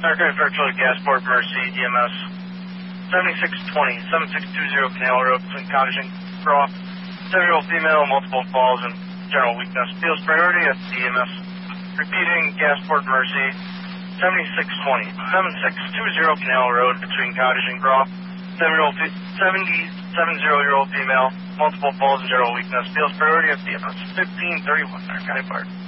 Narcotic Virtual Gasport Mercy, EMS. 7620, 7620 Canal Road between Cottage and Croft. 7-year-old female, multiple falls and general weakness. Feels priority at the EMS. Repeating, Gasport Mercy. 7620, 7620 Canal Road between Cottage and Croft. 77-year-old female, multiple falls and general weakness. Feels priority at the EMS. 1531 Narcotic Park.